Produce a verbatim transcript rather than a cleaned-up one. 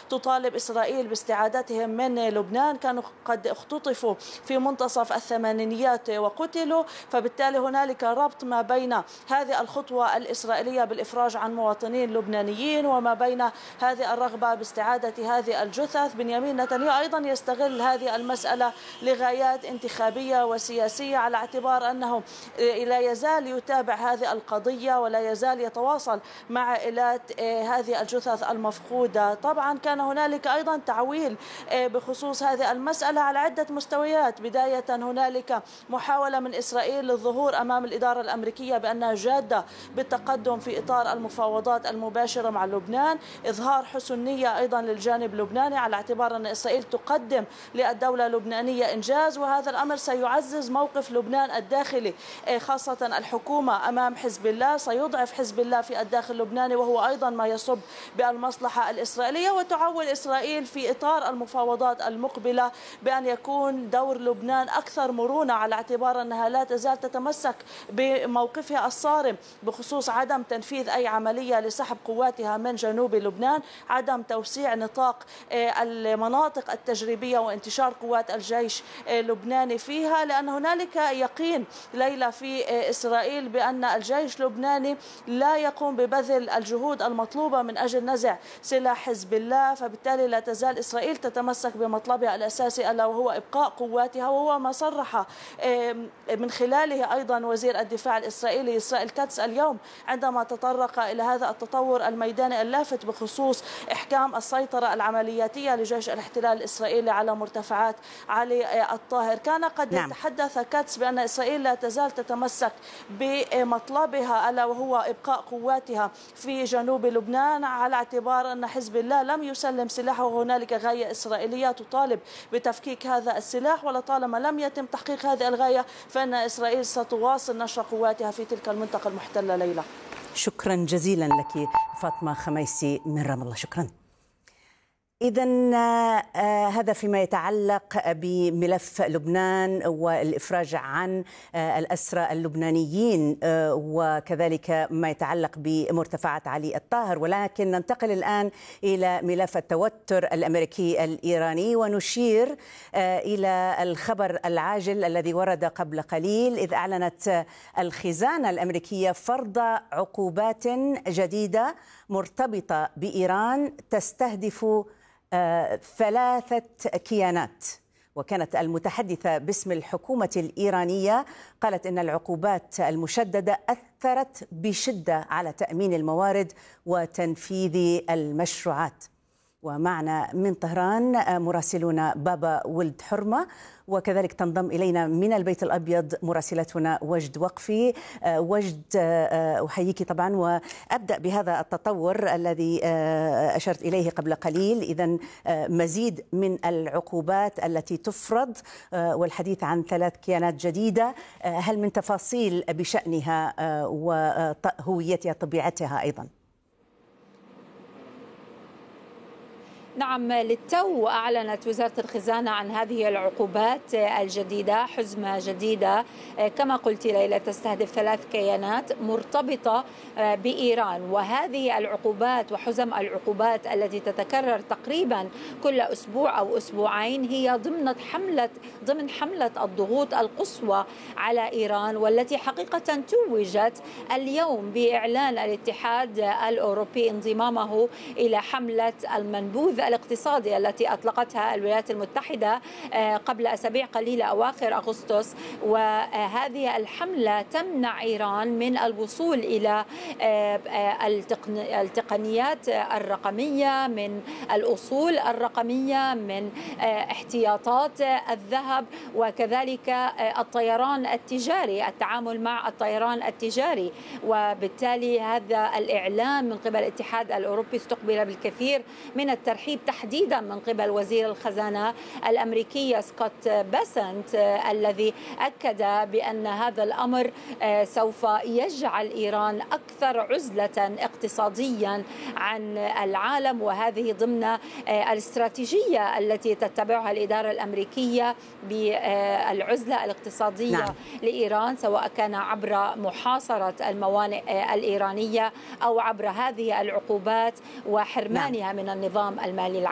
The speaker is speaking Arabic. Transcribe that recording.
تطالب إسرائيل باستعادتهم من لبنان، كانوا قد اختطفوا في منتصف الثمانينيات وقتلوا، فبالتالي هنالك ربط ما بين هذه الخطوة الإسرائيلية بالإفراج عن مواطنين لبنانيين وما بين هذه الرغبة باستعادة هذه الجثث. بنيامين نتنياهو أيضا يستغل هذه المسألة لغايات انتخابية وسياسية، على اعتبار أنه لا يزال يتابع هذه القضية ولا يزال يتواصل مع عائلات هذه الجثث المفقودة. طبعا كان هنالك أيضا تعويل بخصوص هذه المسألة على عدة مستويات. بداية هنالك محاولة من إسرائيل للظهور أمام الإدارة الأمريكية بأنها جادة بالتقدم في إطار المفاوضات المباشرة مع لبنان، إظهار حسن نية أيضا للجانب اللبناني على اعتبار أن إسرائيل تقدم للدولة اللبنانية إنجاز، وهذا الأمر سيعزز موقف لبنان الداخلي خاصة الحكومة أمام حزب الله، سيضعف حزب الله في الداخل اللبناني وهو أيضا ما يصب بالمصلحة الإسرائيلية. وتعول إسرائيل في إطار المفاوضات المقبلة بأن يكون دور لبنان أكثر مرونة على اعتبار أنها لا تزال تتمسك بموقفها الصارم بخصوص عدم تنفيذ أي عملية لسحب قواتها من جنوب لبنان، عدم توسيع نطاق المناطق التجريبية وانتشار قوات الجيش اللبناني فيها، لأن هنالك يقين ليلى في إسرائيل بأن الجيش اللبناني لا يقوم ببذل الجهود المطلوبة من أجل نزع سلاح حزب الله، فبالتالي لا تزال إسرائيل تتمسك بمطلبها الأساسي ألا وهو إبقاء قواتها، وهو ما صرح من خلاله أيضا وزير الدفاع الإسرائيلي إسرائيل كاتس اليوم عندما تطرق إلى هذا التطور الميداني اللافت بخصوص إحكام السيطرة العملياتية لجيش الاحتلال الإسرائيلي على مرتفعات علي الطاهر. كان قد نعم. تحدث كاتس بأن إسرائيل لا تزال تتمسك بمطلبها ألا وهو إبقاء قواتها في جنوب لبنان على اعتبار أن حزب الله لم يسلم سلاحه، وهنالك غاية إسرائيلية تطالب بتفكيك هذا السلاح، ولطالما لم يتم تحقيق هذه الغاية فإن إسرائيل ستواصل نشر قواتها في تلك المنطقة المحتلة. ليلى، شكرا جزيلا لك فاطمة خميسي من رام الله. شكرا. إذن هذا فيما يتعلق بملف لبنان والإفراج عن الأسرى اللبنانيين وكذلك ما يتعلق بمرتفعات علي الطاهر، ولكن ننتقل الآن إلى ملف التوتر الأمريكي الإيراني، ونشير إلى الخبر العاجل الذي ورد قبل قليل، إذ أعلنت الخزانة الأمريكية فرض عقوبات جديدة مرتبطة بإيران تستهدف ثلاثة كيانات. وكانت المتحدثة باسم الحكومة الإيرانية قالت إن العقوبات المشددة أثرت بشدة على تأمين الموارد وتنفيذ المشروعات. ومعنا من طهران مراسلنا بابا ولد حرمة، وكذلك تنضم إلينا من البيت الأبيض مراسلتنا وجد وقفي. وجد، أحييك طبعا، وأبدأ بهذا التطور الذي أشرت إليه قبل قليل، إذن مزيد من العقوبات التي تفرض والحديث عن ثلاث كيانات جديدة، هل من تفاصيل بشأنها وهويتها طبيعتها أيضا؟ نعم، للتو أعلنت وزارة الخزانة عن هذه العقوبات الجديدة، حزمة جديدة كما قلت ليلى تستهدف ثلاث كيانات مرتبطة بإيران. وهذه العقوبات وحزم العقوبات التي تتكرر تقريبا كل أسبوع أو أسبوعين هي ضمن حملة ضمن حملة الضغوط القصوى على إيران، والتي حقيقة توجت اليوم بإعلان الاتحاد الأوروبي انضمامه إلى حملة المنبوذ الاقتصادي التي أطلقتها الولايات المتحدة قبل أسابيع قليلة أواخر أغسطس. وهذه الحملة تمنع إيران من الوصول إلى التقنيات الرقمية، من الأصول الرقمية، من احتياطات الذهب، وكذلك الطيران التجاري، التعامل مع الطيران التجاري. وبالتالي هذا الإعلان من قبل الاتحاد الأوروبي استقبل بالكثير من الترحيب، تحديدا من قبل وزير الخزانة الأمريكي سكوت بيسنت، الذي أكد بأن هذا الأمر سوف يجعل إيران أكثر عزلة اقتصاديا عن العالم، وهذه ضمن الاستراتيجية التي تتبعها الإدارة الأمريكية بالعزلة الاقتصادية نعم. لإيران، سواء كان عبر محاصرة الموانئ الإيرانية أو عبر هذه العقوبات وحرمانها نعم. من النظام المالي العالمي.